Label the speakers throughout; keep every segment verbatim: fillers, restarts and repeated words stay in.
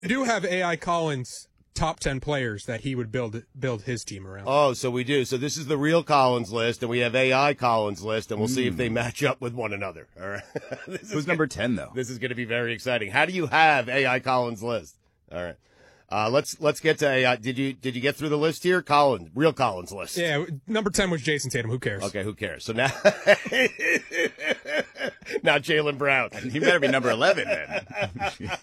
Speaker 1: I do have A I Collins top ten players that he would build build his team around.
Speaker 2: Oh, so we do. So this is the real Collins list, and we have A I Collins list, and we'll mm. see if they match up with one another. All right.
Speaker 3: Who's number ten, though?
Speaker 2: This is going to be very exciting. How do you have A I Collins list? All right. Uh, let's let's get to A I. Did you did you get through the list here? Collins, real Collins list.
Speaker 1: Yeah, number ten was Jason Tatum. Who cares?
Speaker 2: Okay, who cares? So now, now Jaylen Brown.
Speaker 3: He better be number eleven then.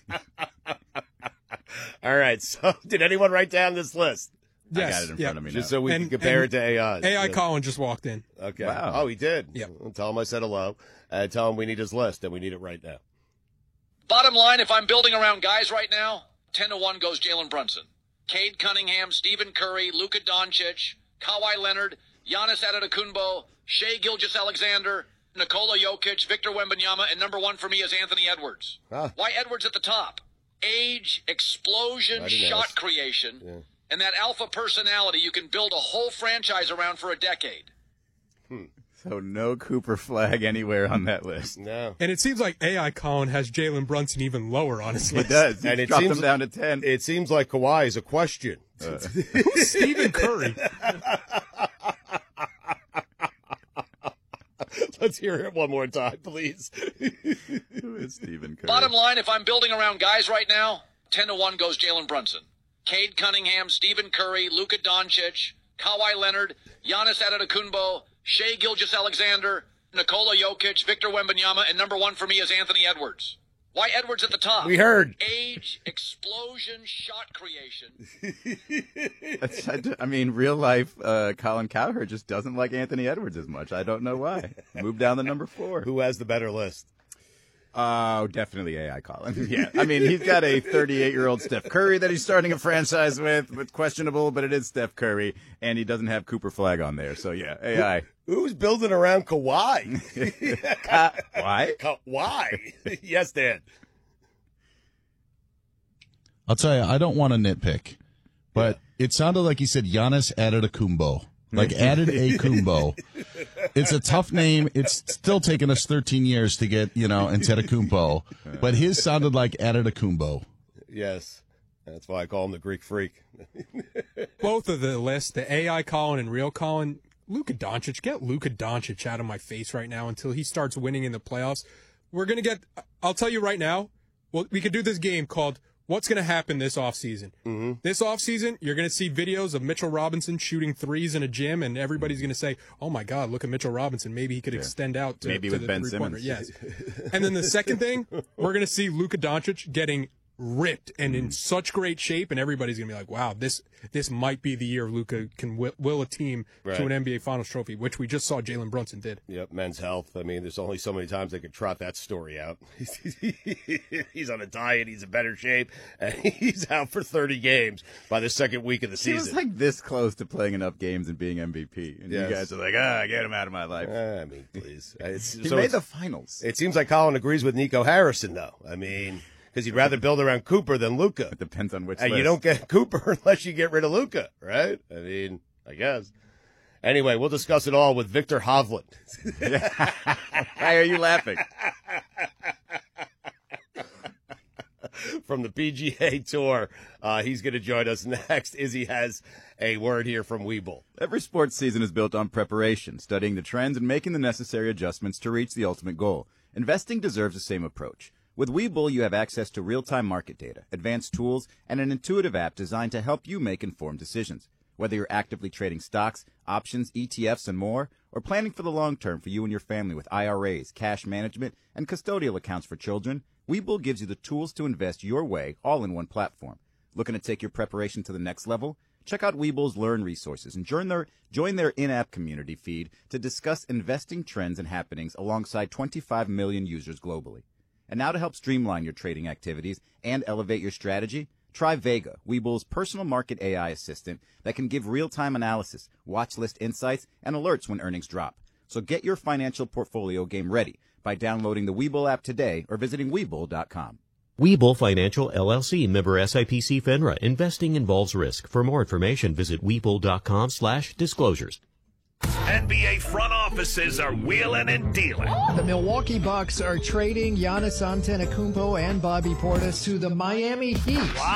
Speaker 2: All right. So, did anyone write down this list?
Speaker 1: Yes.
Speaker 3: I got it in
Speaker 1: yeah.
Speaker 3: front of me now.
Speaker 2: Just so we
Speaker 1: and,
Speaker 2: can compare
Speaker 1: and
Speaker 2: it to A I.
Speaker 1: A I
Speaker 2: yeah.
Speaker 1: Collins just walked in.
Speaker 2: Okay.
Speaker 3: Wow.
Speaker 2: Oh, he did.
Speaker 1: Yep.
Speaker 2: Well, tell him I said hello. Uh, tell him we need his list, and we need it right now.
Speaker 4: Bottom line, if I'm building around guys right now, ten to one goes Jalen Brunson. Cade Cunningham, Stephen Curry, Luka Doncic, Kawhi Leonard, Giannis Antetokounmpo, Shai Gilgeous-Alexander, Nikola Jokic, Victor Wembanyama, and number one for me is Anthony Edwards.
Speaker 2: Huh.
Speaker 4: Why Edwards at the top? Age, explosion, shot
Speaker 2: ask.
Speaker 4: creation,
Speaker 2: Yeah.
Speaker 4: and that alpha personality you can build a whole franchise around for a decade.
Speaker 2: Hmm.
Speaker 3: So no Cooper Flag anywhere on that list.
Speaker 2: No.
Speaker 1: And it seems like A I Collins has Jalen Brunson even lower on his
Speaker 3: It
Speaker 1: list.
Speaker 3: does.
Speaker 2: And
Speaker 3: He
Speaker 2: it
Speaker 3: dropped
Speaker 2: seems
Speaker 3: him down to ten.
Speaker 2: It seems like Kawhi is a question.
Speaker 3: Uh.
Speaker 1: Who's Stephen Curry?
Speaker 2: Let's hear it one more time, please.
Speaker 3: Who is Stephen Curry?
Speaker 4: Bottom line, if I'm building around guys right now, ten to one goes Jalen Brunson. Cade Cunningham, Stephen Curry, Luka Doncic, Kawhi Leonard, Giannis Antetokounmpo, Shai Gilgeous-Alexander, Nikola Jokic, Victor Wembanyama, and number one for me is Anthony Edwards. Why Edwards at the top?
Speaker 2: We heard.
Speaker 4: Age, explosion, shot creation.
Speaker 3: That's, I, d- I mean, real life, uh, Colin Cowherd just doesn't like Anthony Edwards as much. I don't know why. Move down to number four.
Speaker 2: Who has the better list?
Speaker 3: Oh, definitely A I Colin. Yeah. I mean, he's got a thirty-eight-year-old Steph Curry that he's starting a franchise with. It's questionable, but it is Steph Curry, and he doesn't have Cooper Flag on there. So, yeah, A I.
Speaker 2: Who's building around Kawhi?
Speaker 3: Why?
Speaker 2: Why? Yes, Dan.
Speaker 5: I'll tell you, I don't want to nitpick, but yeah. It sounded like he said Giannis Antetokounmpo. Like added a Kumbo. It's a tough name. It's still taken us thirteen years to get, you know, Antetokounmpo. But his sounded like added a Kumbo.
Speaker 2: Yes. That's why I call him the Greek Freak.
Speaker 1: Both of the lists, the A I Colin and real Colin, Luka Doncic, get Luka Doncic out of my face right now until he starts winning in the playoffs. We're going to get, I'll tell you right now, well, we could do this game called What's Going to Happen This Offseason. Mm-hmm. This offseason, you're going to see videos of Mitchell Robinson shooting threes in a gym, and everybody's going to say, oh, my God, look at Mitchell Robinson. Maybe he could yeah. extend out to,
Speaker 3: Maybe
Speaker 1: to
Speaker 3: with
Speaker 1: the
Speaker 3: Ben
Speaker 1: three-pointer.
Speaker 3: Simmons.
Speaker 1: Yes. And then the second thing, we're going to see Luka Doncic getting ripped and in such great shape, and everybody's going to be like, wow, this this might be the year Luka can will, will a team right. to an N B A Finals trophy, which we just saw Jalen Brunson did.
Speaker 2: Yep, men's health. I mean, there's only so many times they could trot that story out. He's on a diet, he's in better shape, and he's out for thirty games by the second week of the season.
Speaker 3: He was like this close to playing enough games and being M V P, and yes. you guys are like, ah, get him out of my life.
Speaker 2: Uh, I mean, please. It's,
Speaker 3: he
Speaker 2: so
Speaker 3: made the finals.
Speaker 2: It seems like Colin agrees with Nico Harrison, though. I mean... Because you'd rather build around Cooper than Luka.
Speaker 3: It depends on which
Speaker 2: And
Speaker 3: list.
Speaker 2: you don't get Cooper unless you get rid of Luka, right? I mean, I guess. Anyway, we'll discuss it all with Victor Hovland.
Speaker 3: Why are you laughing?
Speaker 2: From the P G A Tour. Uh, he's going to join us next. Izzy has a word here from Webull.
Speaker 3: Every sports season is built on preparation, studying the trends, and making the necessary adjustments to reach the ultimate goal. Investing deserves the same approach. With Webull, you have access to real-time market data, advanced tools, and an intuitive app designed to help you make informed decisions. Whether you're actively trading stocks, options, E T Fs, and more, or planning for the long term for you and your family with I R As, cash management, and custodial accounts for children, Webull gives you the tools to invest your way all in one platform. Looking to take your preparation to the next level? Check out Webull's Learn resources and join their, join their in-app community feed to discuss investing trends and happenings alongside twenty-five million users globally. And now to help streamline your trading activities and elevate your strategy, try Vega, Webull's personal market A I assistant that can give real-time analysis, watch list insights, and alerts when earnings drop. So get your financial portfolio game ready by downloading the Webull app today or visiting Webull dot com.
Speaker 6: Webull Financial, L L C, member S I P C FINRA. Investing involves risk. For more information, visit Webull dot com slash disclosures.
Speaker 7: N B A front office offices are wheeling and dealing.
Speaker 8: The Milwaukee Bucks are trading Giannis Antetokounmpo and Bobby Portis to the Miami Heat.